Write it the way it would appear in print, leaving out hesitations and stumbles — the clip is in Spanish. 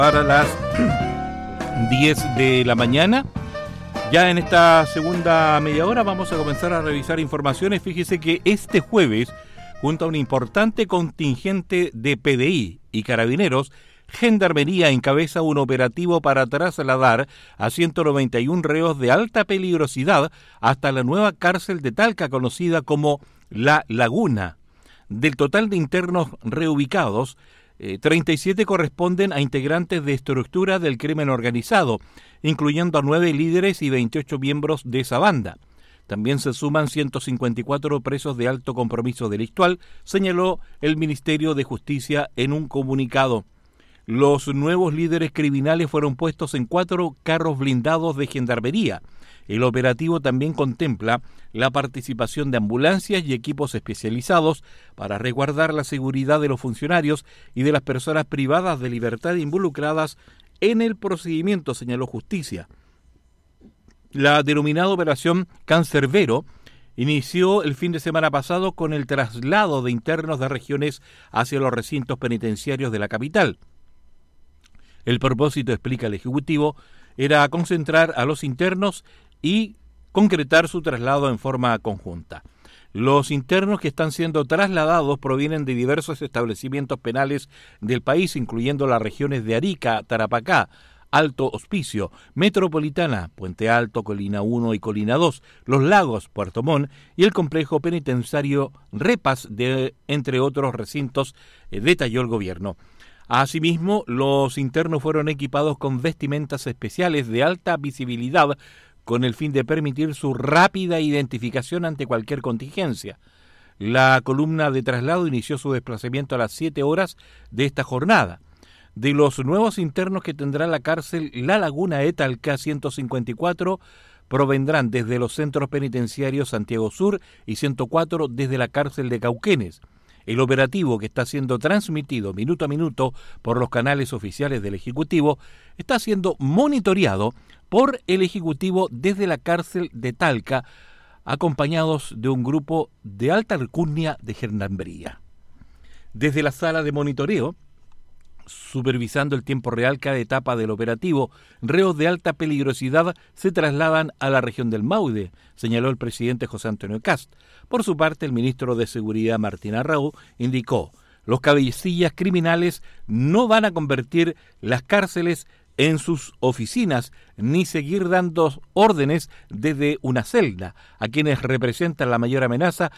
Para las 10 de la mañana. Ya en esta segunda media hora vamos a comenzar a revisar informaciones. Fíjese que este jueves, junto a un importante contingente de PDI y carabineros, Gendarmería encabeza un operativo para trasladar a 191 reos de alta peligrosidad hasta la nueva cárcel de Talca, conocida como La Laguna. Del total de internos reubicados, 37 corresponden a integrantes de estructura del crimen organizado, incluyendo a 9 líderes y 28 miembros de esa banda. También se suman 154 presos de alto compromiso delictual, señaló el Ministerio de Justicia en un comunicado. Los nuevos líderes criminales fueron puestos en 4 carros blindados de Gendarmería. El operativo también contempla la participación de ambulancias y equipos especializados para resguardar la seguridad de los funcionarios y de las personas privadas de libertad involucradas en el procedimiento, señaló Justicia. La denominada Operación Cancerbero inició el fin de semana pasado con el traslado de internos de regiones hacia los recintos penitenciarios de la capital. El propósito, explica el Ejecutivo, era concentrar a los internos y concretar su traslado en forma conjunta. Los internos que están siendo trasladados provienen de diversos establecimientos penales del país, incluyendo las regiones de Arica, Tarapacá, Alto Hospicio, Metropolitana, Puente Alto, Colina 1 y Colina 2, Los Lagos, Puerto Montt y el complejo penitenciario Repas, entre otros recintos, detalló el gobierno. Asimismo, los internos fueron equipados con vestimentas especiales de alta visibilidad con el fin de permitir su rápida identificación ante cualquier contingencia. La columna de traslado inició su desplazamiento a las 7 horas de esta jornada. De los nuevos internos que tendrá la cárcel La Laguna de Talca, 154 provendrán desde los centros penitenciarios Santiago Sur y 104 desde la cárcel de Cauquenes. El operativo, que está siendo transmitido minuto a minuto por los canales oficiales del Ejecutivo, está siendo monitoreado por el Ejecutivo desde la cárcel de Talca, acompañados de un grupo de alta alcurnia de Gendarmería. Desde la sala de monitoreo, supervisando el tiempo real cada etapa del operativo, reos de alta peligrosidad se trasladan a la región del Maule, señaló el presidente José Antonio Kast. Por su parte, el ministro de Seguridad, Martín Arrau, indicó: los cabecillas criminales no van a convertir las cárceles en sus oficinas, ni seguir dando órdenes desde una celda. A quienes representan la mayor amenaza